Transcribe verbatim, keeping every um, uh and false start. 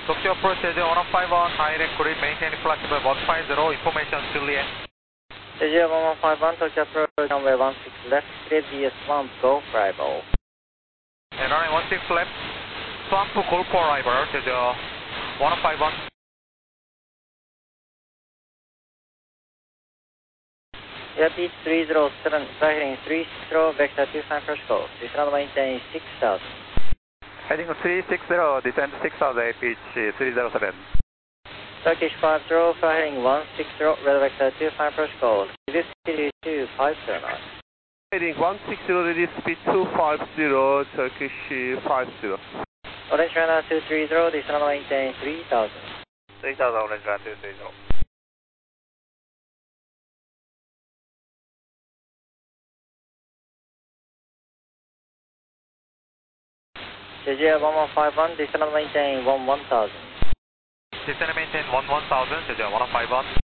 Tokyo approach J J one five one, direct grid, maintain flexible one five zero, information Juliet. J J one five one, Tokyo approach runway one six left, grid V S one, go for arrival. And runway one six left, swamp to call for arrival, J J one five one. Rapid three zero seven, fly heading three zero, vector two five first call, this runway maintain six thousand. Heading three six zero, descend six thousand, A P H three zero seven. Turkish five zero, fly heading one six zero, red vector two five first call, this is two five zero nine. Heading one six zero, release speed two five zero, Turkish five zero. Orange runway two three zero, this runway maintain three thousand. three thousand, Orange runway two three zero. J J one five one, this runway maintain one one thousand. Descend maintain one one thousand, J J one five one.